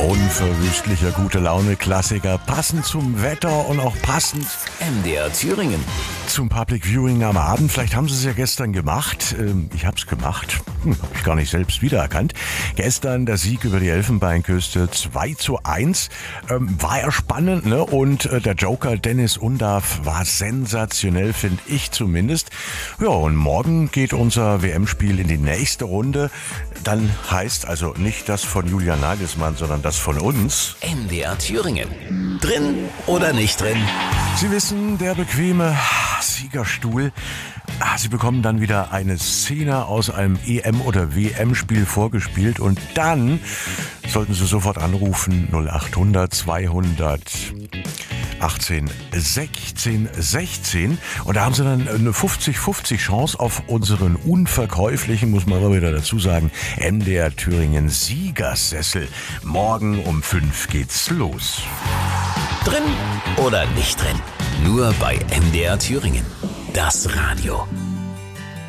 Unverwüstlicher Gute-Laune-Klassiker, passend zum Wetter und auch passend MDR Thüringen. zum Public Viewing am Abend. Vielleicht haben Sie es ja gestern gemacht. Ich habe es gemacht. Habe ich gar nicht selbst wiedererkannt. Gestern der Sieg über die Elfenbeinküste 2:1. War ja spannend, ne? Und der Joker Dennis Undav war sensationell, finde ich zumindest. Ja, und morgen geht unser WM-Spiel in die nächste Runde. Dann heißt also nicht das von Julian Nagelsmann, sondern das von uns. MDR Thüringen. Drin oder nicht drin? Sie wissen, der bequeme Siegerstuhl. Sie bekommen dann wieder eine Szene aus einem EM- oder WM-Spiel vorgespielt und dann sollten Sie sofort anrufen 0800 200 18 16 16 und da haben Sie dann eine 50-50 Chance auf unseren unverkäuflichen, muss man aber wieder dazu sagen, MDR Thüringen Siegersessel. Morgen um 5 geht's los. Drin oder nicht drin? Nur bei MDR Thüringen. Das Radio.